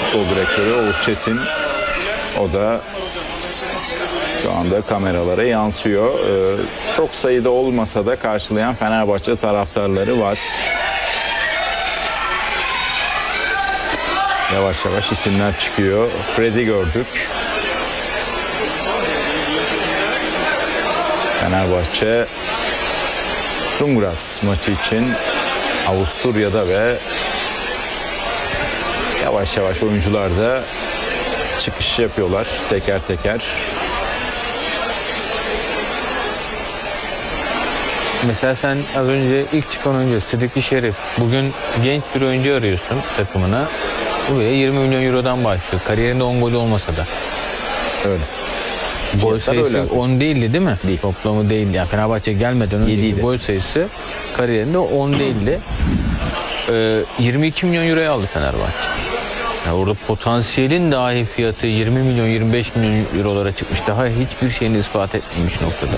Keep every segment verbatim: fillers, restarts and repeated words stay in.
futbol direktörü Oğuz Çetin. O da şu anda kameralara yansıyor. Ee, çok sayıda olmasa da karşılayan Fenerbahçe taraftarları var. Yavaş yavaş isimler çıkıyor. Fred'i gördük. Fenerbahçe Cumhurbaşkanı maçı için Avusturya'da ve yavaş yavaş oyuncular da çıkış yapıyorlar teker teker. Mesela sen az önce ilk çıkan oyuncu Sıdıkı Şerif. Bugün genç bir oyuncu arıyorsun takımına. Bu bile yirmi milyon eurodan başlıyor. Kariyerinde on gol olmasa da. Öyle. Gol sayısı öyle. on değildi değil mi? Değil. Toplamı değildi. Yani Fenerbahçe gelmeden önceki gol sayısı kariyerinde on değildi. Ee, yirmi iki milyon euroya aldı Fenerbahçe. Yani orada potansiyelin dahi fiyatı yirmi milyon yirmi beş milyon eurolara çıkmış. Daha hiçbir şeyini ispat etmemiş noktada.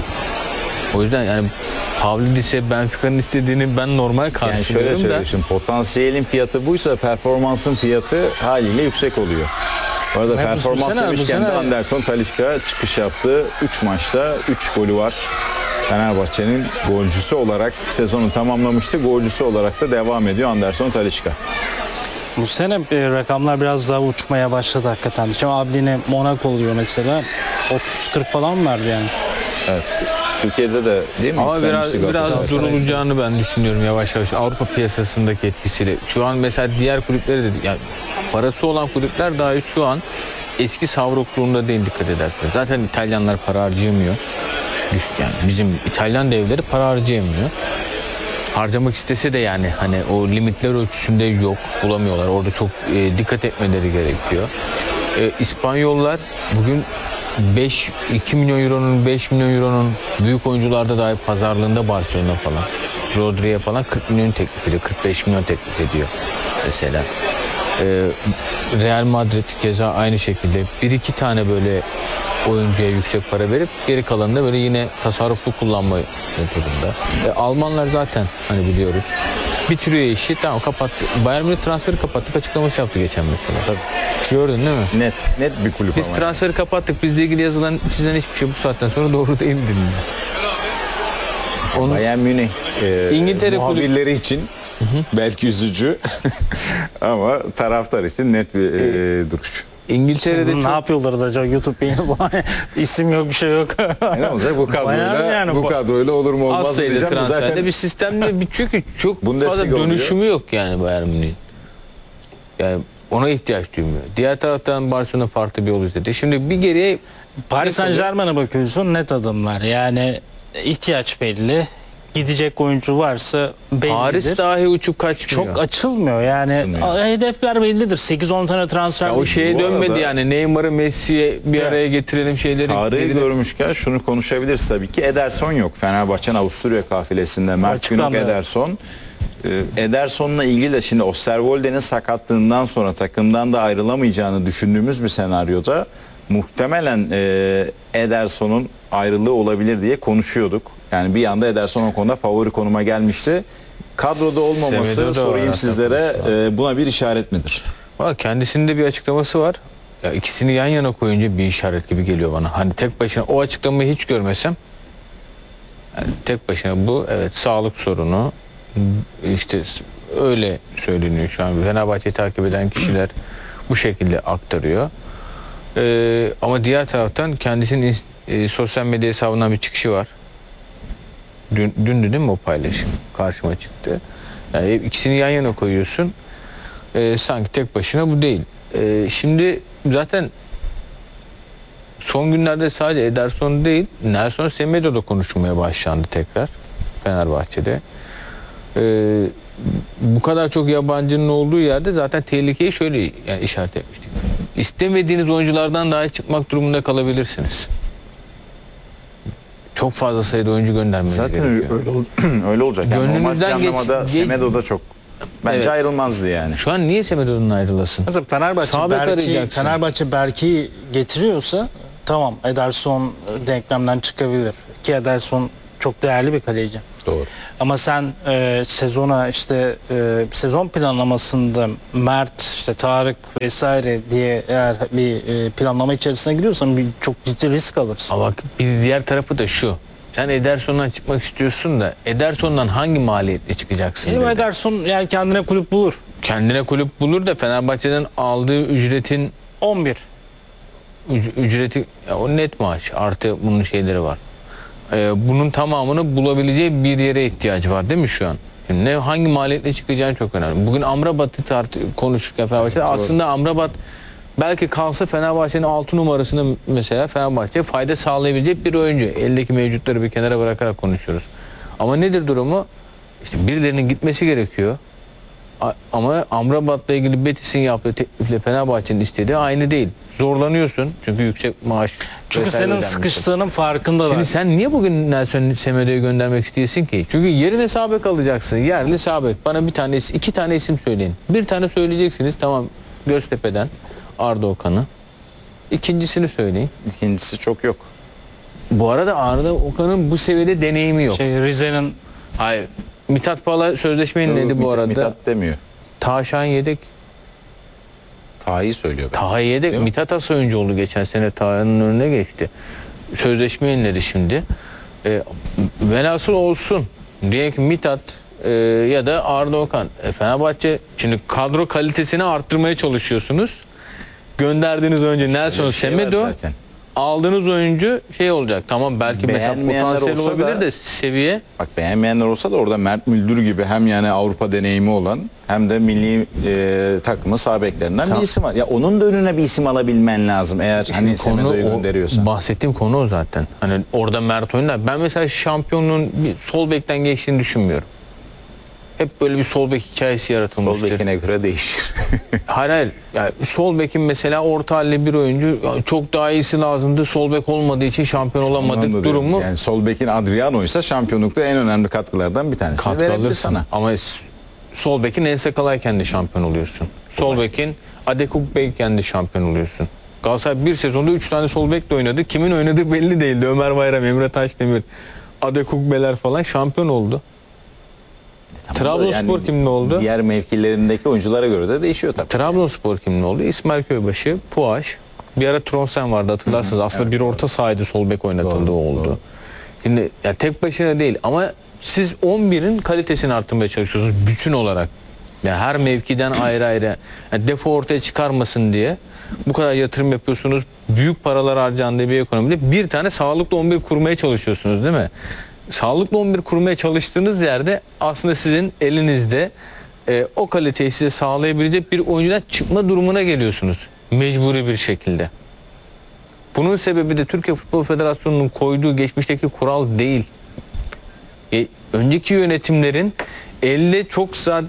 O yüzden yani Pavlidis'e Benfica'nın istediğini ben normal Yani karşılıyorum şöyle da. söylüyorsun, potansiyelin fiyatı buysa performansın fiyatı haliyle yüksek oluyor. Bu arada Ve bu performans sene- bu demişken de sene- Anderson Talisca çıkış yaptı. üç maçta üç golü var. Fenerbahçe'nin golcüsü olarak sezonu tamamlamıştı. Golcüsü olarak da devam ediyor Anderson Talisca. Bu sene e, rakamlar biraz daha uçmaya başladı hakikaten. Şimdi Abdi'ne Monaco oluyor mesela. otuz kırk falan verdi yani. Evet. Türkiye'de de değil mi? Ama biraz, İstenmişti biraz Galatasaray. durulacağını ben düşünüyorum yavaş yavaş Avrupa piyasasındaki etkisiyle. Şu an mesela diğer kulüpleri de yani parası olan kulüpler dahi şu an eski savrukluğunda değil dikkat ederseniz. Zaten İtalyanlar para harcayamıyor. Düşük yani bizim İtalyan devleri para harcayamıyor. Harcamak istese de yani hani o limitler ölçüsünde yok, bulamıyorlar. Orada çok e, dikkat etmeleri gerekiyor. E, İspanyollar bugün beş iki milyon euronun beş milyon euronun büyük oyuncularda dahi pazarlığında Barcelona falan. Rodri'ye falan kırk milyon teklif ediyor. kırk beş milyon teklif ediyor mesela. E, Real Madrid keza aynı şekilde bir iki tane böyle oyuncuya yüksek para verip geri kalanında böyle yine tasarruflu kullanma metodunda. E, Almanlar zaten hani biliyoruz. Bitiriyor işi. Tamam kapattı. Bayern Münih transferi kapattık açıklaması yaptı geçen mesela. Tabii. Gördün değil mi? Net. Net bir kulüp Biz ama. transferi kapattık. Bizle ilgili yazılan çizilen hiçbir şey bu saatten sonra doğru değil dedi. Onun Bayern Münih e, İngiltere muhabirleri için belki üzücü ama taraftar için net bir e, duruş. İngiltere'de Ne çok yapıyorlar da acaba YouTube yayını isim yok bir şey yok. Ne olacak bu kadroyla? Bayağı yani bu bu- kadroyla olur mu olmaz az mı sayıda diyeceğim de transferde zaten bir sistemde bir çünkü çok Bundesliga fazla oluyor. dönüşümü yok yani Bayern Münih'in. Yani ona ihtiyaç duymuyor. Diğer taraftan Barcelona farklı bir yol izledi. Şimdi bir geriye Paris Saint Germain'e bakıyorsun net adımlar. Yani ihtiyaç belli. Gidecek oyuncu varsa bellidir. Paris dahi uçup kaçmıyor. Çok açılmıyor yani. Açılmıyor. Hedefler bellidir. sekiz on tane transfer. Ya o şeye Bu dönmedi arada- yani Neymar'ı Messi'ye bir Evet. araya getirelim şeyleri. tarihi getirelim. görmüşken şunu konuşabiliriz tabii ki. Ederson yok. Fenerbahçe'nin Avusturya kafilesinde Mert Günok, Açıklandı. Ederson. Ee, Ederson'la ilgili de şimdi Osterwolde'nin sakatlığından sonra takımdan da ayrılamayacağını düşündüğümüz bir senaryoda muhtemelen e, Ederson'un ayrılığı olabilir diye konuşuyorduk. Yani bir anda Ederson o konuda favori konuma gelmişti. Kadroda olmaması Semedo da sorayım var sizlere hatta. e, buna bir işaret midir? Valla kendisinde bir açıklaması var. Ya ikisini yan yana koyunca bir işaret gibi geliyor bana. Hani tek başına o açıklamayı hiç görmesem yani tek başına bu evet sağlık sorunu işte öyle söyleniyor şu an. Fenerbahçe'yi takip eden kişiler bu şekilde aktarıyor. Ee, ama diğer taraftan kendisinin e, sosyal medya hesabından bir çıkışı var. Dün, dündü değil mi o paylaşım? Karşıma çıktı. Yani ikisini yan yana koyuyorsun. Ee, sanki tek başına bu değil. Ee, şimdi zaten son günlerde sadece Ederson değil, Nelson Semedo da konuşulmaya başlandı tekrar Fenerbahçe'de. Ee, bu kadar çok yabancının olduğu yerde zaten tehlikeyi şöyle yani işaret etmiştik. İstemediğiniz oyunculardan dahi çıkmak durumunda kalabilirsiniz. Çok fazla sayıda oyuncu göndermeniz Zaten gerekiyor. öyle, öyle, öyle olacak. Yani normal Gönlünüzden geç- planlamada geç- Semedo da çok bence Evet. ayrılmazdı yani. Şu an niye Semedo'nun ayrılasın? Mesela Fenerbahçe Sağ bek Berki, arayacaksın. Fenerbahçe Berki'yi getiriyorsa tamam Ederson denklemden çıkabilir. Ki Ederson çok değerli bir kaleci. Doğru. Ama sen e, sezona işte e, sezon planlamasında Mert, işte Tarık vesaire diye eğer bir e, planlama içerisine giriyorsan bir, çok ciddi risk alırsın. Ama bak bir diğer tarafı da şu. Sen Ederson'dan çıkmak istiyorsun da Ederson'dan hangi maliyetle çıkacaksın? Benim dedi. Ederson yani kendine kulüp bulur. Kendine kulüp bulur da Fenerbahçe'den aldığı ücretin on bir. üc- ücreti ya o net maaş artı bunun şeyleri var. Ee, bunun tamamını bulabileceği bir yere ihtiyacı var değil mi şu an? Şimdi ne hangi maliyetle çıkacağını çok önemli. Bugün Amrabat'ı tart konuşurken Fenerbahçe aslında Amrabat belki kalsa Fenerbahçe'nin altı numarasında mesela Fenerbahçe'ye fayda sağlayabilecek bir oyuncu. Eldeki mevcutları bir kenara bırakarak konuşuyoruz. Ama nedir durumu? İşte birilerinin gitmesi gerekiyor. A- Ama Amrabat'la ilgili Betis'in yaptığı teklifle Fenerbahçe'nin istediği aynı değil. Zorlanıyorsun çünkü yüksek maaş. Çünkü vesaire senin ödenmiş. sıkıştığının farkındalar. Şimdi sen niye bugün Nelson Semedo'yu göndermek istiyorsun ki? Çünkü yerine sağ bek alacaksın. Yerli sağ bek. Bana bir tane, iki tane isim söyleyin. Bir tane söyleyeceksiniz. Tamam, Göztepe'den Arda Okan'ı. İkincisini söyleyin. İkincisi çok yok. Bu arada Arda Okan'ın bu seviyede deneyimi yok. Şey Rize'nin Hayır. Mithat Pala sözleşme yeniledi bu arada. Mithat demiyor. Taha Şahin yedek. Taha'yı söylüyor. Ben. Taha yedek. Değil mi? Mithat as oyuncu oldu geçen sene. Taha'nın önüne geçti. Sözleşme yeniledi şimdi. E, velhasıl olsun. Diyelim ki Mithat e, ya da Arda Okan. E, Fenerbahçe şimdi kadro kalitesini arttırmaya çalışıyorsunuz. Gönderdiğiniz oyuncu Nelson bir şey var Semedo. zaten. Aldığınız oyuncu şey olacak. Tamam belki mesela Beğenmeyenler potansiyel olsa olabilir da- de seviye. Bak beğenmeyenler olsa da orada Mert Müldür gibi hem yani Avrupa deneyimi olan hem de milli e, takımı sağ beklerinden Tamam. bir isim var. Ya onun da önüne bir isim alabilmen lazım eğer hani Semedo'yu o- gönderiyorsan. bahsettiğim konu o zaten. Hani orada Mert oynar. Ben mesela şampiyonluğun bir sol bekten geçtiğini düşünmüyorum. Hep böyle bir sol bek hikayesi yaratılmıştır. Sol bekine göre değişir. Hayır hayır. Yani sol bekin mesela orta halli bir oyuncu ya çok daha iyisi lazımdı. Sol bek olmadığı için şampiyon olamadık Anladım. durumu Yani sol bekin Adriano ise şampiyonlukta en önemli katkılardan bir tanesi katkı verebilir alırsın. sana. Ama s- sol bekin Ense Kalayken de şampiyon oluyorsun. Sol bekin Adekuk Beyken de şampiyon oluyorsun. Galatasaray bir sezonda üç tane sol bekle oynadı. Kimin oynadığı belli değildi. Ömer Bayram, Emre Taşdemir, Adekuk Beler falan şampiyon oldu. Trabzonspor kimde oldu? Diğer mevkilerindeki oyunculara göre de değişiyor tabii. Trabzonspor kimde oldu? İsmail Köybaşı, Puaş. Bir ara Tronsen vardı hatırlarsınız. Aslında evet, bir orta sahaydı, sol bek oynatıldığı Doğru, oldu. doğru. Şimdi ya tek başına değil ama siz on birin kalitesini arttırmaya çalışıyorsunuz bütün olarak. Yani her mevkiden ayrı ayrı. Yani defo ortaya çıkarmasın diye bu kadar yatırım yapıyorsunuz. Büyük paralar harcandığı bir ekonomide bir tane sağlıklı on bir kurmaya çalışıyorsunuz değil mi? Sağlıklı on bir kurmaya çalıştığınız yerde aslında sizin elinizde e, o kaliteyi size sağlayabilecek bir oyuncudan çıkma durumuna geliyorsunuz. Mecburi bir şekilde. Bunun sebebi de Türkiye Futbol Federasyonu'nun koyduğu geçmişteki kural değil. E, önceki yönetimlerin elde çok saat,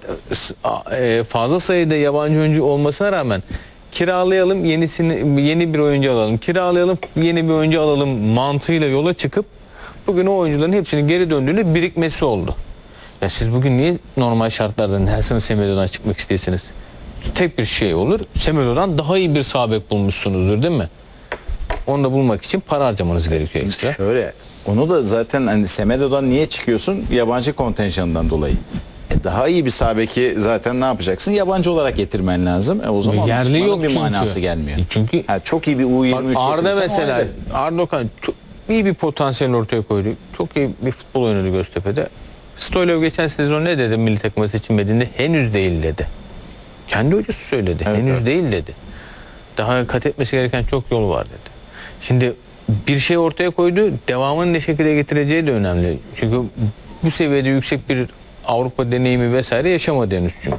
e, fazla sayıda yabancı oyuncu olmasına rağmen kiralayalım yenisini yeni bir oyuncu alalım. Kiralayalım yeni bir oyuncu alalım mantığıyla yola çıkıp bugün o oyuncuların hepsinin geri döndüğünde birikmesi oldu. Ya siz bugün niye normal şartlarda Nelson Semedo'dan çıkmak istesiniz? Tek bir şey olur. Semedo'dan daha iyi bir sağ bek bulmuşsunuzdur değil mi? Onu da bulmak için para harcamanız gerekiyor ekstra. Şöyle onu da zaten hani Semedo'dan niye çıkıyorsun? Yabancı kontenjanından dolayı. E daha iyi bir sağ beki zaten ne yapacaksın? Yabancı olarak getirmen lazım. E o zaman Yerli çıkmanın yok bir çünkü. manası gelmiyor. Çünkü Ha, çok iyi bir U yirmi üç bak Arda getirirsen o mesela ayrı. Arda Okan çok iyi bir potansiyel ortaya koydu. Çok iyi bir futbol oynadı Göztepe'de. Stoylov geçen sezon ne dedi milli takıma seçilmediğinde? Henüz değil dedi. Kendi hocası söyledi. Evet, Henüz evet. değil dedi. Daha kat etmesi gereken çok yol var dedi. Şimdi bir şey ortaya koydu. Devamını ne şekilde getireceği de önemli. Çünkü bu seviyede yüksek bir Avrupa deneyimi vesaire yaşamadı henüz çünkü.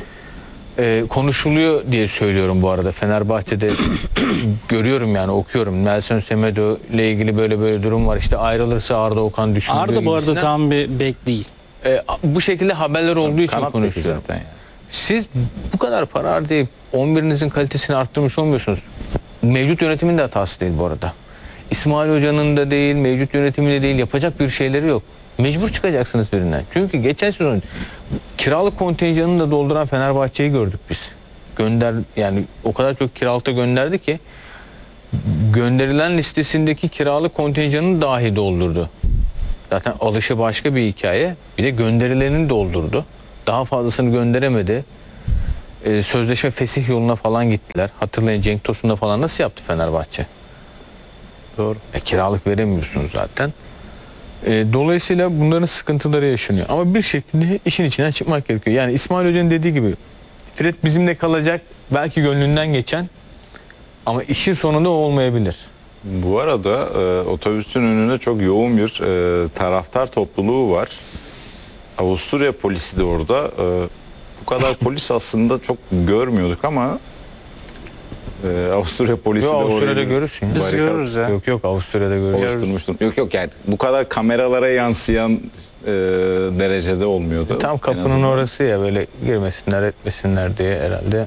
Ee, konuşuluyor diye söylüyorum bu arada. Fenerbahçe'de görüyorum yani okuyorum. Nelson Semedo ile ilgili böyle böyle durum var. İşte ayrılırsa Arda Okan düşündüğü Arda bu arada gibisinden. tam bir bek değil. Ee, bu şekilde haberler olduğu için Kanat beki konuşuyorum. zaten yani. Siz bu kadar para harcayıp on birinizin kalitesini arttırmış olmuyorsunuz. Mevcut yönetimin de hatası değil bu arada. İsmail Hoca'nın da değil, mevcut yönetimin de değil. Yapacak bir şeyleri yok. Mecbur çıkacaksınız birinden. Çünkü geçen sezon kiralık kontenjanını da dolduran Fenerbahçe'yi gördük biz. Gönder yani o kadar çok kiralıkta gönderdi ki gönderilen listesindeki kiralık kontenjanını dahi doldurdu. Zaten alışı başka bir hikaye. Bir de gönderilerini doldurdu. Daha fazlasını gönderemedi. Ee, sözleşme fesih yoluna falan gittiler. Hatırlayın, Cenk Tosun'da falan nasıl yaptı Fenerbahçe? Doğru. E, kiralık veremiyorsunuz zaten. E, dolayısıyla bunların sıkıntıları yaşanıyor. Ama bir şekilde işin içinden çıkmak gerekiyor. Yani İsmail Hoca'nın dediği gibi Fred bizimle kalacak, belki gönlünden geçen, ama işin sonunda o olmayabilir. Bu arada e, otobüsün önünde çok yoğun bir e, taraftar topluluğu var. Avusturya polisi de orada. E, bu kadar polis aslında çok görmüyorduk ama e, Avusturya polisi Yok, de Avusturya'da oraya görürsün. Biz barikat görürüz ya. Yok yok, Avusturya'da görüyoruz. oluşturmuştum. Yok yok, yani bu kadar kameralara yansıyan e, derecede olmuyordu. Tam En kapının azından. orası ya, böyle girmesinler etmesinler diye herhalde.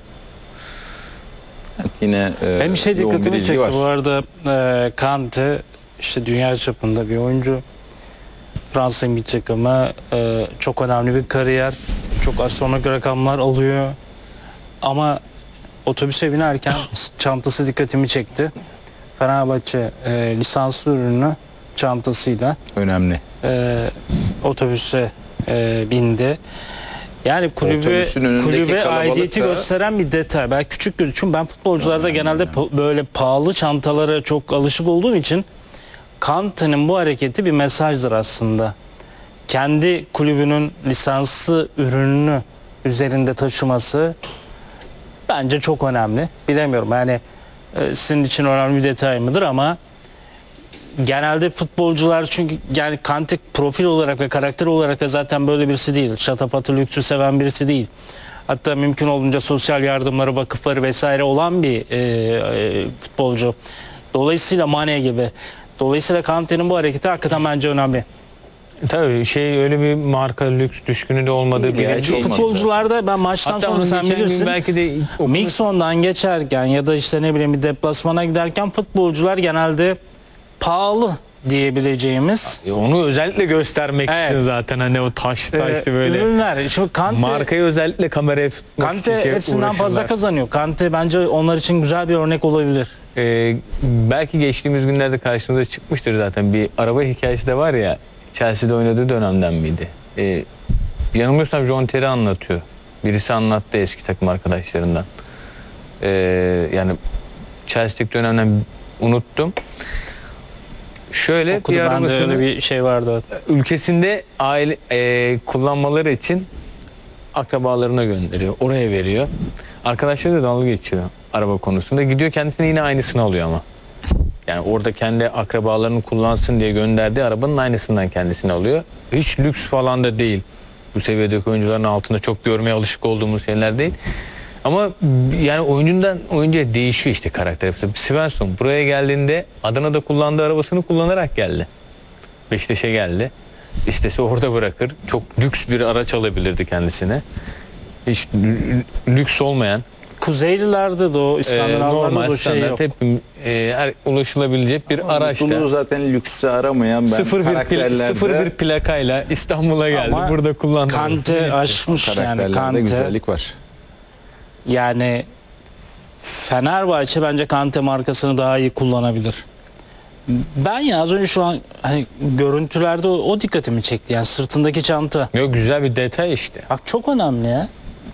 Yine e, Hem bir şey yoğun bir dikkatimi ilgi çekti var. bu arada, e, Kante işte dünya çapında bir oyuncu. Fransa milli takımı, e, çok önemli bir kariyer. Çok astronomik rakamlar alıyor. Ama otobüse binerken çantası dikkatimi çekti. Fenerbahçe e, lisanslı ürünü çantasıyla Önemli. e, otobüse e, bindi. Yani kulübe Otobüsün önündeki kulübe kalabalık aidiyeti da- gösteren bir detay. Belki küçük gözüküyor. Çünkü ben futbolcularda genelde pa- böyle pahalı çantalara çok alışık olduğum için Kante'nin bu hareketi bir mesajdır aslında. Kendi kulübünün lisanslı ürününü üzerinde taşıması bence çok önemli. Bilemiyorum yani e, sizin için önemli bir detay mıdır ama genelde futbolcular, çünkü yani Kante profil olarak ve karakter olarak da zaten böyle birisi değil. Şatafatı, lüksü seven birisi değil. Hatta mümkün olduğunca sosyal yardımları, vakıfları vesaire olan bir e, e, futbolcu. Dolayısıyla Mane gibi. Dolayısıyla Kante'nin bu hareketi hakikaten bence önemli. Tabii şey, öyle bir marka lüks düşkünü de olmadığı Değil ya, bir hiç değil. olmaz. Futbolcularda ben maçtan Hatta sonra onun sen geçen gün bilirsin. belki de Mixon'dan geçerken ya da işte ne bileyim bir deplasmana giderken futbolcular genelde pahalı diyebileceğimiz E, onu özellikle göstermek Evet. için zaten, hani o taşlı taşlı e, böyle ürünler. Şu Kante, markayı özellikle kameraya tutmak Kante için şey hepsinden fazla uğraşırlar. kazanıyor. Kante bence onlar için güzel bir örnek olabilir. Ee, belki geçtiğimiz günlerde karşımıza çıkmıştır zaten, bir araba hikayesi de var ya, Chelsea'de oynadığı dönemden miydi? Ee, yanılmıyorsam John Terry anlatıyor. Birisi anlattı eski takım arkadaşlarından. Ee, yani Chelsea'deki dönemden unuttum. Şöyle Okudu, bir bende arabasını öyle bir şey vardı. ülkesinde aile e, kullanmaları için akrabalarına gönderiyor. Oraya veriyor. Arkadaşları da dalga geçiyor araba konusunda. Gidiyor kendisine yine aynısını alıyor ama. Yani orada kendi akrabalarını kullansın diye gönderdiği arabanın aynısından kendisini alıyor. Hiç lüks falan da değil. Bu seviyedeki oyuncuların altında çok görmeye alışık olduğumuz şeyler değil. Ama yani oyuncundan oyuncuya değişiyor işte karakter. Svensson buraya geldiğinde Adana'da kullandığı arabasını kullanarak geldi. Beşiktaş'a geldi. İstese orada bırakır. Çok lüks bir araç alabilirdi kendisine. Hiç lü- lüks olmayan, Kuzeylilerde de o e, İskandinavlarda normal da o şey standart yok. hep e, her ulaşılabilecek bir araçta. Mutluluğu zaten lüksü aramayan ben Sıfır bir, pla- karakterlerde, sıfır bir plakayla İstanbul'a geldi. Ama Burada kullandı. Kante aşmış yani. karakterlerde Kante güzellik var. yani Fenerbahçe bence Kante markasını daha iyi kullanabilir. Ben ya az önce şu an hani görüntülerde o, o dikkatimi çekti. Yani sırtındaki çanta. Yok, güzel bir detay işte. Bak çok önemli ya.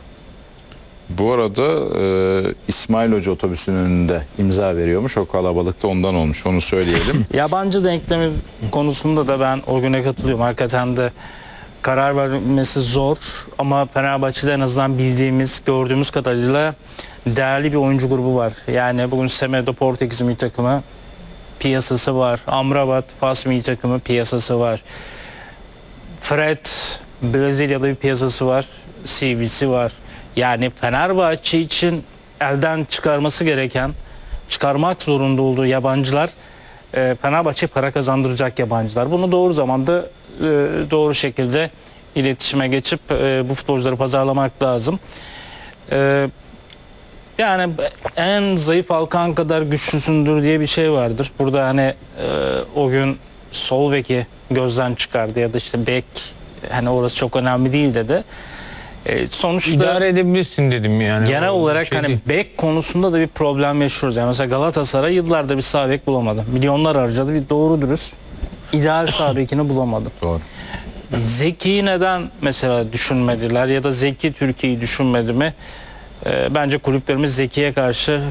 Bu arada e, İsmail Hoca otobüsün önünde imza veriyormuş. O kalabalıkta ondan olmuş. Onu söyleyelim. Yabancı denklemi konusunda da ben o güne katılıyorum. Hakikaten de karar vermesi zor ama Fenerbahçe'de en azından bildiğimiz, gördüğümüz kadarıyla değerli bir oyuncu grubu var. Yani bugün Semedo Portekiz milli takımı piyasası var. Amrabat Fas milli takımı piyasası var. Fred Brezilya'da bir piyasası var. C V'si var. Yani Fenerbahçe için elden çıkarması gereken, çıkarmak zorunda olduğu yabancılar, e, Fenerbahçe para kazandıracak yabancılar. Bunu doğru zamanda e, doğru şekilde iletişime geçip e, bu futbolcuları pazarlamak lazım. E, yani en zayıf halkan kadar güçlüsündür diye bir şey vardır. Burada hani e, o gün sol beki gözden çıkardı ya da işte bek, hani orası çok önemli değil dedi. E, sonuçta İdare edebilirsin dedim yani. genel O olarak şey hani değil. bek konusunda da bir problem yaşıyoruz. Yani mesela Galatasaray yıllardır bir sağ bek bulamadı. Milyonlar harcadı, bir doğru dürüst ideal sağ bekini bulamadım. Doğru. Zeki'yi neden mesela düşünmediler ya da Zeki Türkiye'yi düşünmedi mi? Ee, bence kulüplerimiz Zeki'ye karşı